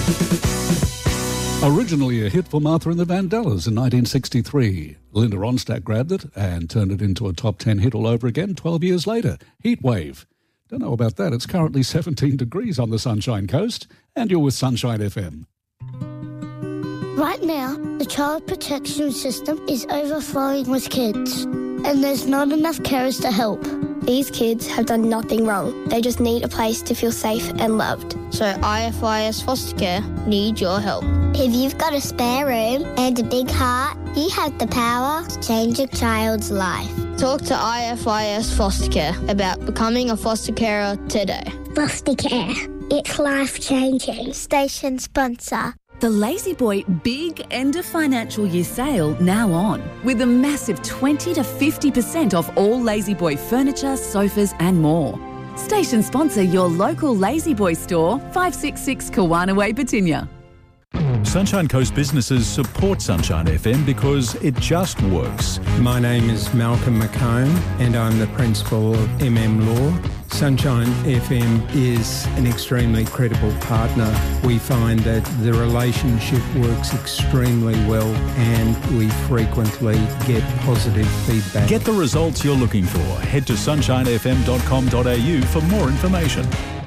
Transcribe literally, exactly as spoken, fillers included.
Originally a hit for Martha and the Vandellas in nineteen sixty-three, Linda Ronstadt grabbed it and turned it into a top ten hit all over again twelve years later. Heatwave. Don't know about that. It's currently seventeen degrees on the Sunshine Coast, and you're with Sunshine F M. Right now, the child protection system is overflowing with kids, and there's not enough carers to help. These kids have done nothing wrong. They just need a place to feel safe and loved. So I F I S Foster Care need your help. If you've got a spare room and a big heart, you have the power to change a child's life. Talk to I F I S Foster Care about becoming a foster carer today. Foster care. It's life-changing. Station sponsor. The La-Z-Boy Big End of Financial Year sale now on, with a massive twenty to fifty percent off all La-Z-Boy furniture, sofas and more. Station sponsor your local La-Z-Boy store, five sixty-six Kawana Way, Batinia. Sunshine Coast businesses support Sunshine F M because it just works. My name is Malcolm McComb and I'm the principal of M M Law. Sunshine F M is an extremely credible partner. We find that the relationship works extremely well and we frequently get positive feedback. Get the results you're looking for. Head to sunshine f m dot com dot a u for more information.